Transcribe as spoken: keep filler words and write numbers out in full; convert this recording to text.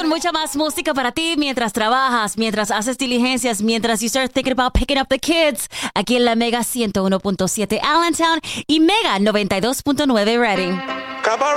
con mucha más música para ti mientras trabajas, mientras haces diligencias, mientras you start thinking about picking up the kids. Aquí en la Mega ciento uno punto siete Allentown y Mega noventa y dos punto nueve Reading.